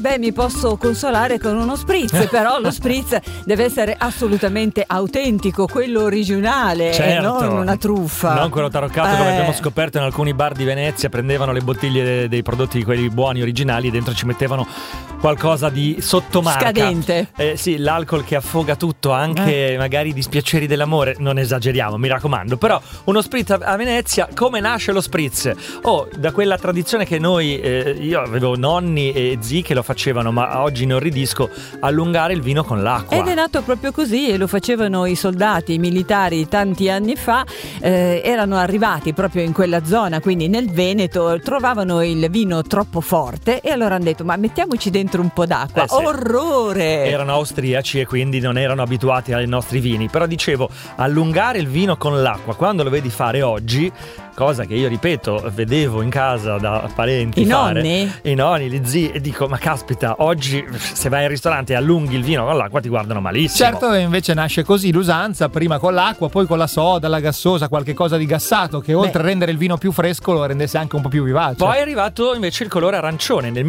beh, mi posso consolare con uno spritz, però lo spritz deve essere assolutamente autentico, quello originale, certo, e non una truffa. Non quello taroccato come abbiamo scoperto in alcuni bar di Venezia. Prendevano le bottiglie dei prodotti, quelli buoni originali, e dentro ci mettevano qualcosa di sottomarca. Scadente. Sì, l'alcol che affoga tutto, anche magari i dispiaceri dell'amore. Non esageriamo, mi raccomando. Però uno spritz a Venezia, come nasce lo spritz? Da quella tradizione che noi, io avevo nonni e zii che lo facevano, ma oggi inorridisco, allungare il vino con l'acqua. Ed è nato proprio così, e lo facevano i soldati, i militari tanti anni fa. Erano arrivati proprio in quella zona, quindi nel Veneto, trovavano il vino troppo forte e allora hanno detto: ma mettiamoci dentro un po' d'acqua. Sì. Orrore! Erano austriaci e quindi non erano abituati ai nostri vini. Però dicevo, allungare il vino con l'acqua, quando lo vedi fare oggi, cosa che io ripeto vedevo in casa da parenti i nonni, gli zii, e dico: ma caspita, oggi se vai al ristorante e allunghi il vino con l'acqua ti guardano malissimo. Certo, invece nasce così l'usanza, prima con l'acqua, poi con la soda, la gassosa, qualche cosa di gassato che oltre a rendere il vino più fresco lo rendesse anche un po' più vivace. Poi è arrivato invece il colore arancione nel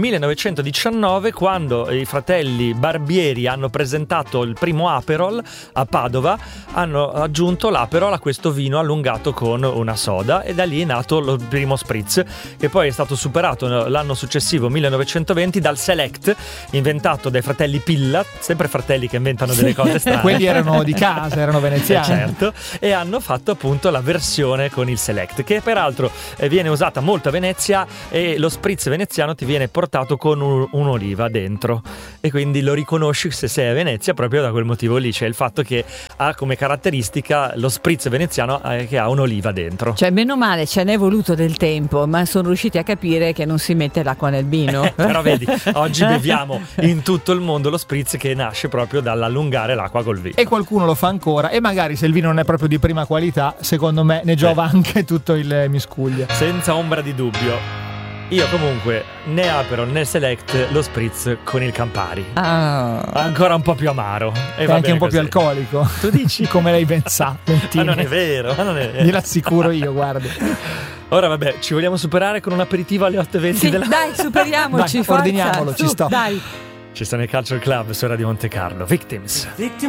1919, quando i fratelli Barbieri hanno presentato il primo Aperol a Padova. Hanno aggiunto l'Aperol a questo vino allungato con una soda, e da lì è nato il primo spritz, che poi è stato superato l'anno successivo, 1920, dal Select, inventato dai fratelli Pilla, sempre fratelli che inventano delle cose strane. Quelli erano di casa, erano veneziani. Certo, e hanno fatto appunto la versione con il Select, che peraltro viene usata molto a Venezia, e lo spritz veneziano ti viene portato con un'oliva dentro, e quindi lo riconosci se sei a Venezia proprio da quel motivo lì, cioè il fatto che ha come caratteristica lo spritz veneziano che ha un'oliva dentro. Cioè, meno male, ce n'è voluto del tempo, ma sono riusciti a capire che non si mette l'acqua nel vino. Però vedi, oggi beviamo in tutto il mondo lo spritz, che nasce proprio dall'allungare l'acqua col vino. E qualcuno lo fa ancora, e magari se il vino non è proprio di prima qualità, secondo me ne giova anche tutto il miscuglio. Senza ombra di dubbio. Io comunque né Aperol né Select, lo spritz con il Campari. Ancora un po' più amaro. E anche un po' più alcolico. Tu dici? Come lei ben sa. Ma non è vero, glielo assicuro io, guarda. Ora vabbè, ci vogliamo superare con un aperitivo alle 8:20 sì, dai, superiamoci. Dai, ordiniamolo, ci sto. Dai. Ci sta nel Culture Club su Radio Monte Carlo. Victims.